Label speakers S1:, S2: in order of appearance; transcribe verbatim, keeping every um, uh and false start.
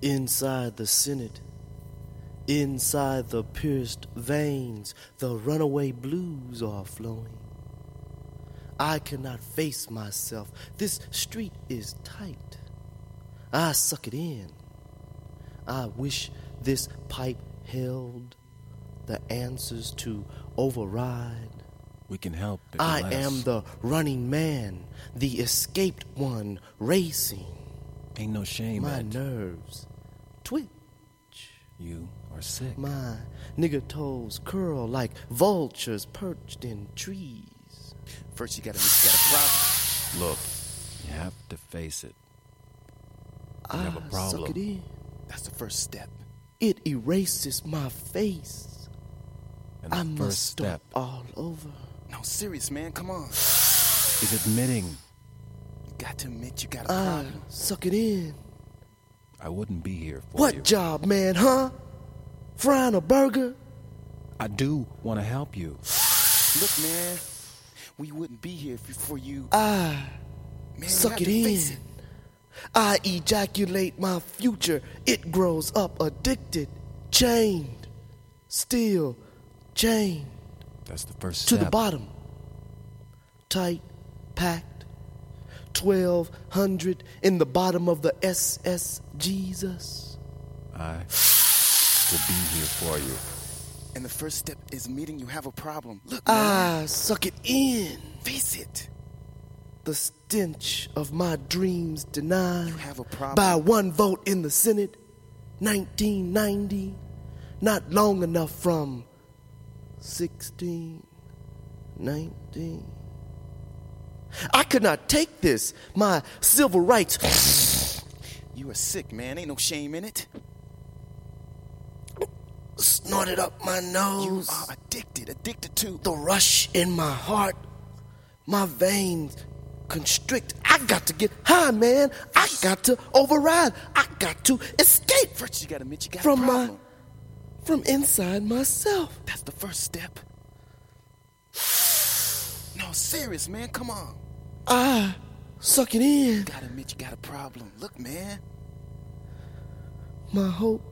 S1: Inside the Senate, inside the pierced veins, the runaway blues are flowing. I cannot face myself. This street is tight. I suck it in. I wish this pipe held the answers to override.
S2: We can help.
S1: I am the running man, the escaped one racing.
S2: Ain't no shame.
S1: My
S2: Ed.
S1: nerves twitch.
S2: You are sick.
S1: My nigger toes curl like vultures perched in trees.
S3: First you gotta admit you got a problem.
S2: Look, you have to face it. You
S1: I
S2: have a problem.
S1: suck it in.
S3: That's the first step.
S1: It erases my face.
S2: And the
S1: I
S2: first
S1: must
S2: step
S1: start all over.
S3: No, serious, man. Come on.
S2: is admitting.
S3: You got to admit you got a
S1: I
S3: problem.
S1: suck it in.
S2: I wouldn't be here for
S1: What
S2: you.
S1: job, man, huh? Frying a burger?
S2: I do want to help you.
S3: Look, man, we wouldn't be here if for you.
S1: I
S3: Man, you
S1: suck
S3: have
S1: it
S3: to
S1: in.
S3: face it.
S1: I ejaculate my future. It grows up addicted, chained, still chained
S2: That's the first
S1: to
S2: step.
S1: the bottom. Tight, packed, twelve hundred in the bottom of the S S Jesus.
S2: I will be here for you.
S3: And the first step is admitting you have a problem. Look, man,
S1: I suck it in.
S3: face it.
S1: The stench of my dreams denied
S3: You have a problem.
S1: by one vote in the Senate, nineteen ninety, not long enough from sixteen, nineteen. I could not take this, my civil rights.
S3: You are sick, man. Ain't no shame in it.
S1: Snorted up my
S3: You
S1: nose,
S3: are addicted. Addicted to.
S1: the rush in my heart, my veins constrict. I got to get high, man. I got to override. I got to escape
S3: First, you got to admit you got
S1: from
S3: a
S1: my,
S3: problem.
S1: from inside myself.
S3: That's the first step. No, serious, man. Come on.
S1: I suck it in.
S3: You got to admit you got a problem. Look, man.
S1: My hope